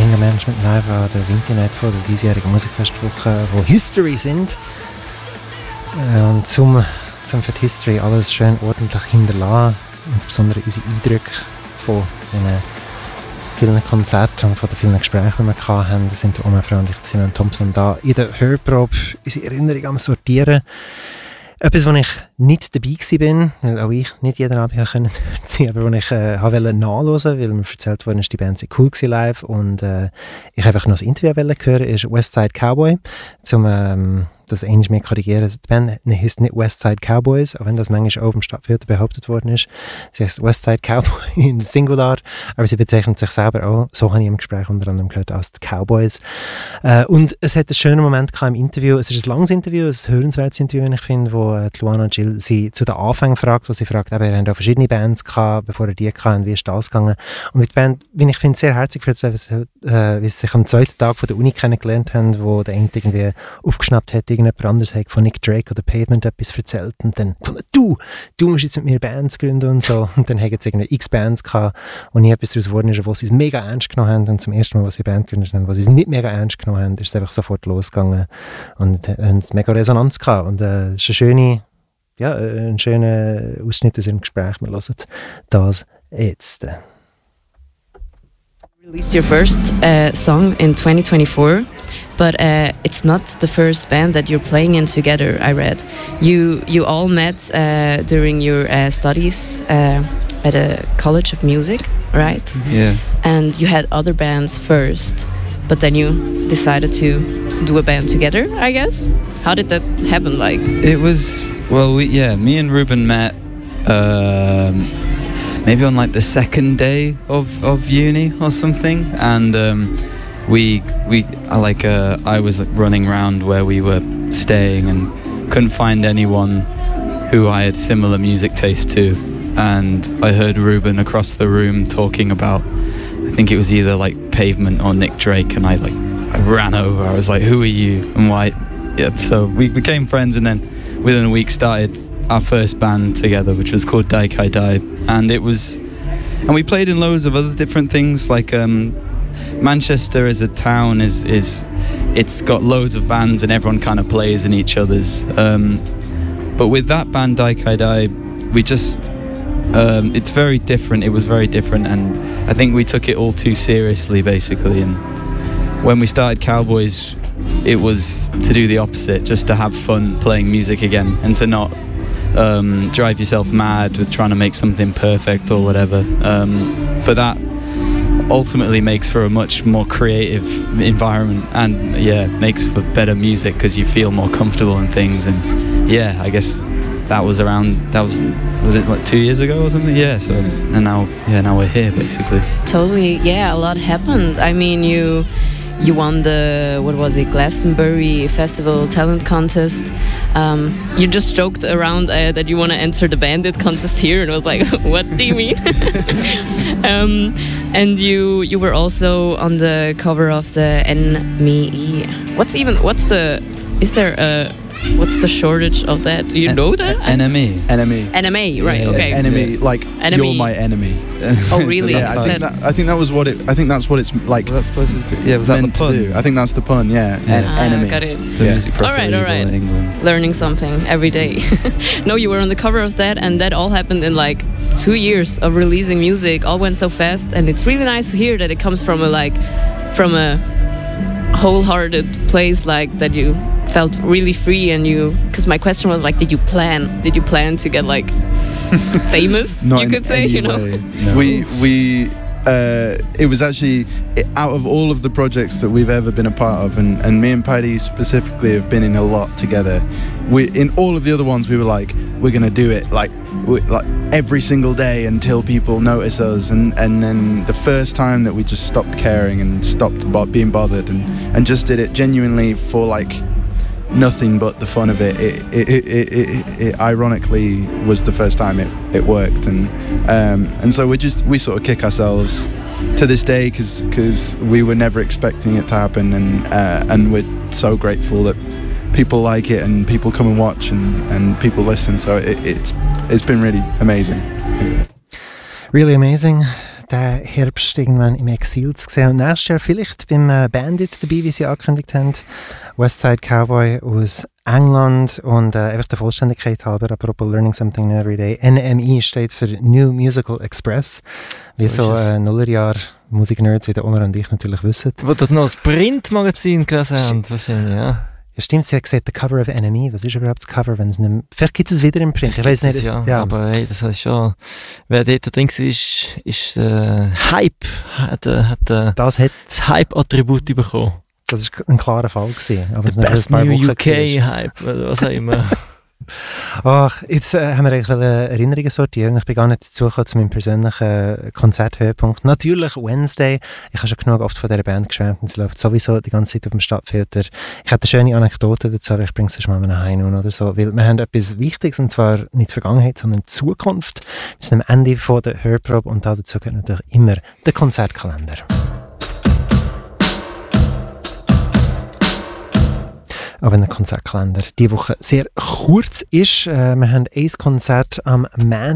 Anger Management live an der Winternacht von der diesjährigen Musikfestwoche, wo History sind. Und zum für die History alles schön ordentlich hinterlassen, insbesondere unsere Eindrücke von den vielen Konzerten und von den vielen Gesprächen, die wir hatten, sind der Oma Frau und ich, Simon Thompson, da in der Hörprobe unsere Erinnerung am Sortieren. Etwas, wo ich nicht dabei war, weil auch ich nicht jeden Abend ziehen konnte, aber wo ich wollte nachhören, weil mir erzählt wurde, die Band sei cool gewesen live und ich einfach noch das Interview hören, ist Westside Cowboy, das ähnlich mehr korrigieren. Die Band heisst nicht Westside Cowboys, auch wenn das manchmal auch im Stadtviertel behauptet worden ist. Sie heißt Westside Cowboy in Singular, aber sie bezeichnet sich selber auch, so habe ich im Gespräch unter anderem gehört, als die Cowboys. Und es hat einen schönen Moment im Interview. Es ist ein langes Interview, ein höhlenswertes Interview, ich finde, wo Luana und Jill sie zu den Anfängen fragt, wo sie fragt, ihr habt auch verschiedene Bands gehabt, bevor ihr die hatten, wie ist das gegangen? Und mit der Band, wie ich finde, sehr herzig, wie sie sich am zweiten Tag von der Uni kennengelernt haben, wo der eine irgendwie aufgeschnappt hat, irgendjemand anderes hat von Nick Drake oder Pavement etwas erzählt und dann gefunden, du musst jetzt mit mir Bands gründen und so. Und dann haben sie irgendwie x Bands gehabt und nie etwas daraus geworden ist, wo sie es mega ernst genommen haben. Und zum ersten Mal, wo sie Band gegründet haben, wo sie es nicht mega ernst genommen haben, ist es einfach sofort losgegangen und haben mega Resonanz gehabt. Und es ist ein schöner Ausschnitt aus ihrem Gespräch. Wir hören das jetzt. You released your first song in 2024. But it's not the first band that you're playing in together, I read. You all met during your studies at a college of music, right? Yeah. And you had other bands first, but then you decided to do a band together, I guess? How did that happen? Like, it was, me and Ruben met maybe on like the second day of uni or something, and I was running around where we were staying and couldn't find anyone who I had similar music taste to, and I heard Ruben across the room talking about, I think it was either like Pavement or Nick Drake, and I ran over. I was like, who are you and why? Yeah, so we became friends, and then within a week started our first band together, which was called Dai Kai Dai, and we played in loads of other different things, like Manchester as a town it's got loads of bands and everyone kind of plays in each other's. But with that band Dai Kai Dai, we just it's very different. It was very different, and I think we took it all too seriously, basically. And when we started Cowboys, it was to do the opposite, just to have fun playing music again and to not drive yourself mad with trying to make something perfect or whatever. But that ultimately makes for a much more creative environment, and makes for better music because you feel more comfortable in things. And I guess that was it like 2 years ago or something? So and now we're here basically. Totally, a lot happened. I mean, you won the, Glastonbury Festival Talent Contest. You just joked around that you want to enter the Bandit contest here, and I was like, what do you mean? And you were also on the cover of the NME. What's the shortage of that? Do you know that? NME. NME, right? Okay. Enemy, like Enemy. You're my enemy. Oh, really? I think that's what it's like. Well, that's supposed to be. Yeah, was that the pun? I think that's the pun. Yeah, enemy. Got it. The music press all right. in England. Learning something every day. No, you were on the cover of that, and that all happened in like 2 years of releasing music. All went so fast, and it's really nice to hear that it comes from a wholehearted place, like that you felt really free. And because my question was like, did you plan to get like famous? Not you could say, way. No. We it was actually, out of all of the projects that we've ever been a part of, and me and Paddy specifically have been in a lot together, in all of the other ones we were like, we're gonna do it like every single day until people notice us, and then the first time that we just stopped caring and stopped being bothered and just did it genuinely for like nothing but the fun of it. It ironically was the first time it worked, and so we sort of kick ourselves to this day because we were never expecting it to happen, and we're so grateful that people like it and people come and watch and people listen. So it's been really amazing. Really amazing. diesen Herbst irgendwann im Exil zu sehen. Und nächstes Jahr vielleicht beim Bandit dabei, wie sie angekündigt haben. Westside Cowboy aus England. Und einfach der Vollständigkeit halber, apropos Learning Something New Every Day, NME steht für New Musical Express. Wie so Nullerjahr Musiknerds wie der Omar und ich natürlich wissen. Wo das noch das Printmagazin gelesen haben, wahrscheinlich, ja. Ja, stimmt, sie hat gesagt, der Cover of NME. Was ist überhaupt das Cover, wenn es nicht mehr... Vielleicht gibt es wieder im Print, ich weiß nicht. Ja, aber hey, das heißt schon... Wer dort drin war, ist Hype. Hat das Hype-Attribut bekommen. Das war ein klarer Fall gewesen. Aber der Best New UK-Hype, was auch immer. Ach, jetzt haben wir eigentlich Erinnerungen sortieren. Ich bin gar nicht dazugekommen zu meinem persönlichen Konzerthöhepunkt. Natürlich Wednesday. Ich habe schon genug oft von dieser Band geschwärmt und sie läuft sowieso die ganze Zeit auf dem Stadtfilter. Ich hatte eine schöne Anekdote dazu, aber ich bringe es mal nach Hause oder so. Weil wir haben etwas Wichtiges, und zwar nicht die Vergangenheit, sondern die Zukunft. Wir sind am Ende von der Hörprobe und dazu gehört natürlich immer der Konzertkalender. Auch wenn der Konzertkalender diese Woche sehr kurz ist. Wir haben ein Konzert am Montag